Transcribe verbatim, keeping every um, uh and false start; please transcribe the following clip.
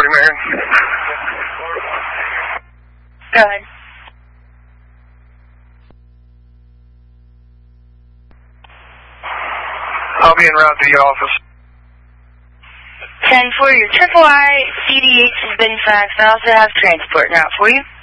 Marion. Go ahead. I'll be en route to the office. ten four, your triple I C D H has been faxed. I also have transport route for you.